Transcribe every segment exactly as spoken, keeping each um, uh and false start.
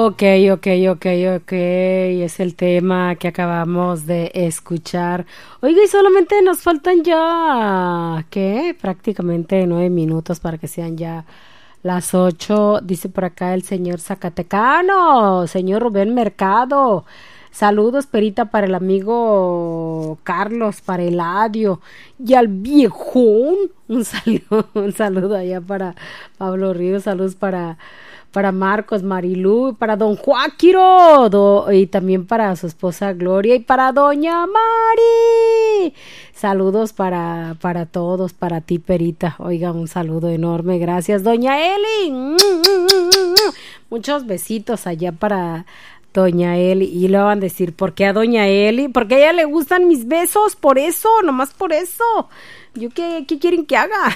Ok, ok, ok, ok. Es el tema que acabamos de escuchar. Oiga, y solamente nos faltan ya, ¿qué? Prácticamente nueve minutos para que sean ya las ocho. Dice por acá el señor Zacatecano, señor Rubén Mercado. Saludos, Perita, para el amigo Carlos, para Eladio y al viejón. Un saludo, un saludo allá para Pablo Ríos, saludos para para Marcos, Marilú, para don Joaquiro, do, y también para su esposa Gloria y para doña Mari. Saludos para, para todos, para ti, Perita. Oiga, un saludo enorme, gracias, doña Eli. Muchos besitos allá para doña Eli. Y le van a decir, ¿por qué a doña Eli? Porque a ella le gustan mis besos, por eso, nomás por eso. ¿Yo qué, qué quieren que haga?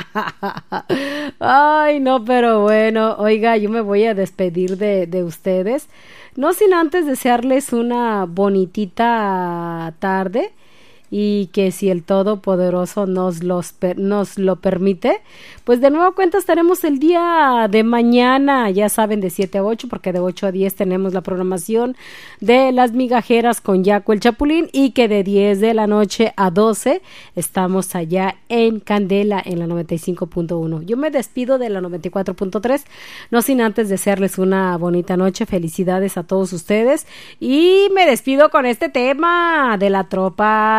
Ay, no, pero bueno, oiga, yo me voy a despedir de, de ustedes. No sin antes desearles una bonitita tarde y que si el Todopoderoso nos, los, nos lo permite, pues de nueva cuenta estaremos el día de mañana, ya saben, de siete a ocho, porque de ocho a diez tenemos la programación de Las Migajeras con Yaco el Chapulín, y que de diez de la noche a doce estamos allá en Candela en la noventa y cinco punto uno. Yo me despido de la noventa y cuatro punto tres, no sin antes desearles una bonita noche, felicidades a todos ustedes, y me despido con este tema de la tropa